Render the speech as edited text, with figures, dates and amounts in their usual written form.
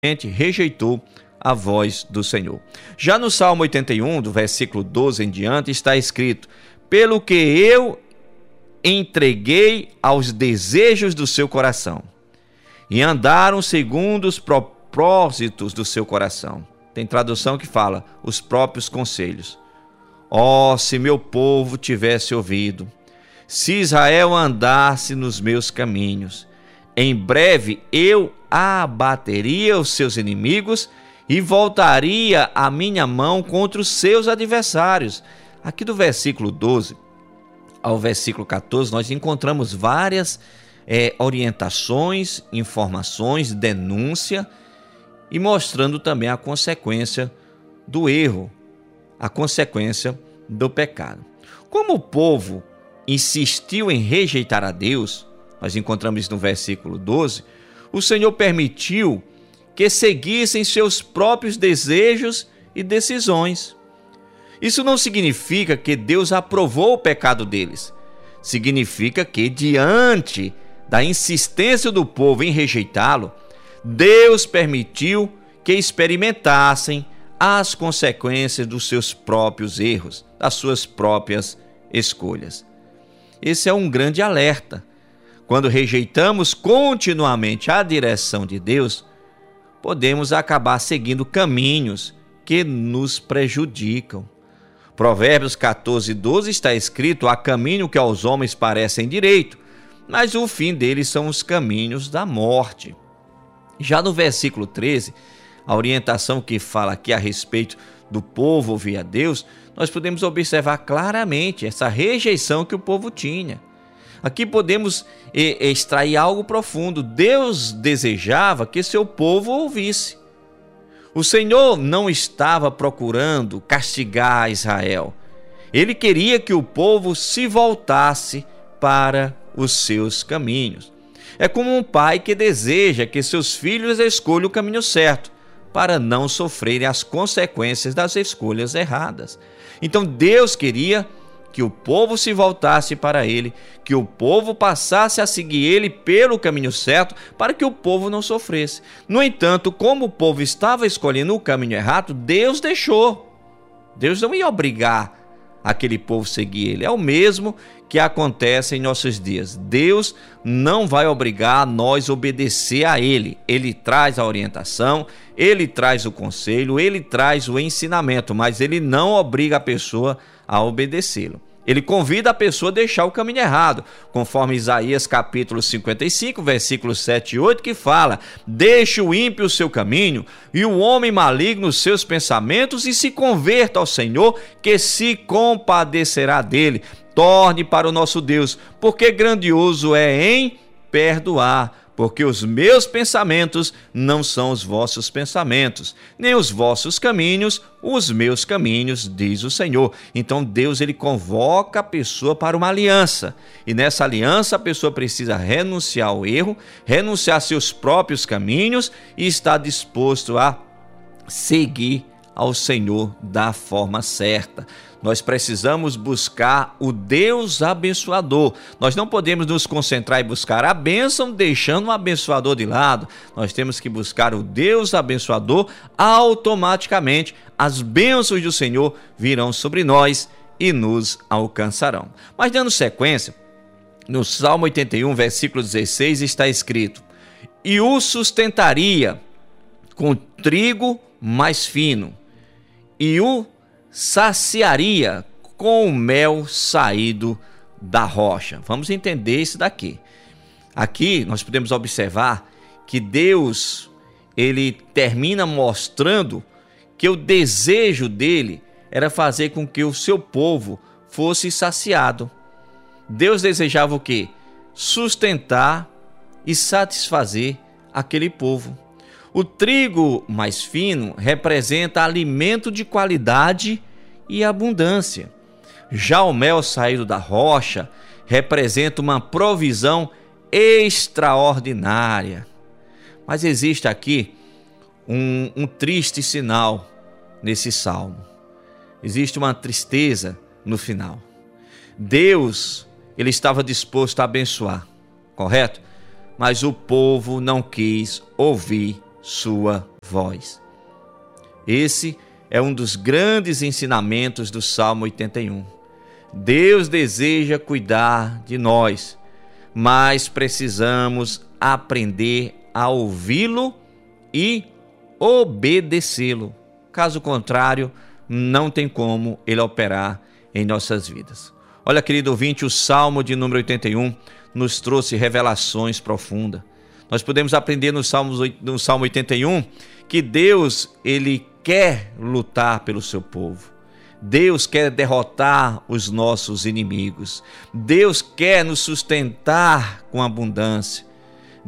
rejeitou a voz do Senhor. Já no Salmo 81, do versículo 12 em diante, está escrito: pelo que eu entreguei aos desejos do seu coração, e andaram segundo os propósitos do seu coração. Tem tradução que fala, os próprios conselhos. Oh, se meu povo tivesse ouvido, se Israel andasse nos meus caminhos, em breve eu abateria os seus inimigos e voltaria a minha mão contra os seus adversários. Aqui do versículo 12 ao versículo 14, nós encontramos várias orientações, informações, denúncia e mostrando também a consequência do erro, a consequência do pecado. Como o povo insistiu em rejeitar a Deus, nós encontramos isso no versículo 12, o Senhor permitiu que seguissem seus próprios desejos e decisões. Isso não significa que Deus aprovou o pecado deles. Significa que, diante da insistência do povo em rejeitá-lo, Deus permitiu que experimentassem as consequências dos seus próprios erros, das suas próprias escolhas. Esse é um grande alerta. Quando rejeitamos continuamente a direção de Deus, podemos acabar seguindo caminhos que nos prejudicam. Provérbios 14, 12 está escrito: há caminho que aos homens parecem direito, mas o fim deles são os caminhos da morte. Já no versículo 13, a orientação que fala aqui a respeito do povo ouvir a Deus, nós podemos observar claramente essa rejeição que o povo tinha. Aqui podemos extrair algo profundo. Deus desejava que seu povo ouvisse. O Senhor não estava procurando castigar Israel. Ele queria que o povo se voltasse para os seus caminhos. É como um pai que deseja que seus filhos escolham o caminho certo, para não sofrerem as consequências das escolhas erradas. Então Deus queria que o povo se voltasse para ele, que o povo passasse a seguir ele pelo caminho certo, para que o povo não sofresse. No entanto, como o povo estava escolhendo o caminho errado, Deus deixou. Deus não ia obrigar aquele povo a seguir ele. É o mesmo que acontece em nossos dias. Deus não vai obrigar nós a obedecer a ele. Ele traz a orientação, ele traz o conselho, ele traz o ensinamento, mas ele não obriga a pessoa a obedecê-lo. Ele convida a pessoa a deixar o caminho errado, conforme Isaías capítulo 55, versículos 7 e 8, que fala: deixe o ímpio o seu caminho e o homem maligno os seus pensamentos e se converta ao Senhor, que se compadecerá dele. Torne para o nosso Deus, porque grandioso é em perdoar. Porque os meus pensamentos não são os vossos pensamentos, nem os vossos caminhos, os meus caminhos, diz o Senhor. Então Deus, ele convoca a pessoa para uma aliança. E nessa aliança a pessoa precisa renunciar ao erro, renunciar a seus próprios caminhos e estar disposto a seguir ao Senhor da forma certa. Nós precisamos buscar o Deus abençoador. Nós não podemos nos concentrar em buscar a bênção deixando o abençoador de lado. Nós temos que buscar o Deus abençoador. Automaticamente as bênçãos do Senhor virão sobre nós e nos alcançarão. Mas dando sequência, no Salmo 81, versículo 16 está escrito: e o sustentaria com trigo mais fino, e o saciaria com o mel saído da rocha. Vamos entender isso daqui. Aqui nós podemos observar que Deus, ele termina mostrando que o desejo dele era fazer com que o seu povo fosse saciado. Deus desejava o quê? Sustentar e satisfazer aquele povo. O trigo mais fino representa alimento de qualidade e abundância. Já o mel saído da rocha representa uma provisão extraordinária. Mas existe aqui um triste sinal nesse salmo. Existe uma tristeza no final. Deus, ele estava disposto a abençoar, correto? Mas o povo não quis ouvir sua voz. Esse é um dos grandes ensinamentos do Salmo 81. Deus deseja cuidar de nós, mas precisamos aprender a ouvi-lo e obedecê-lo. Caso contrário, não tem como ele operar em nossas vidas. Olha, querido ouvinte, o Salmo de número 81 nos trouxe revelações profundas. Nós podemos aprender no Salmo 81 que Deus, ele quer lutar pelo seu povo. Deus quer derrotar os nossos inimigos. Deus quer nos sustentar com abundância.